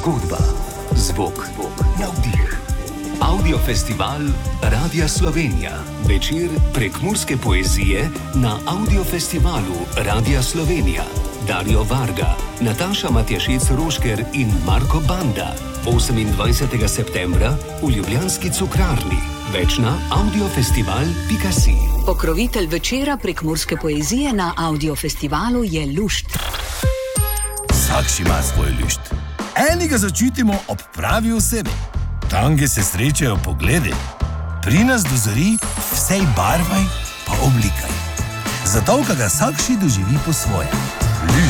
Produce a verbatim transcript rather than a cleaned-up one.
Zgodba, zvok, navdih. Audiofestival Radia Slovenija. Večer prekmurske poezije na Audiofestivalu Radia Slovenija. Dario Varga, Nataša Matjašec-Rošker in Marko Banda. osemindvajsetega septembra v ljubljanski Cukrarni. Več na audiofestival pika si. Pokrovitelj večera prekmurske poezije na Audiofestivalu je Lušt. Vsak ima svoj lušt. Eni ga začutimo ob pravi osebi. Tam, kjer se srečajo pogledi, pri nas dozori vsej barvaj pa oblikaj. Zato, ka ga vsak doživi po svoje.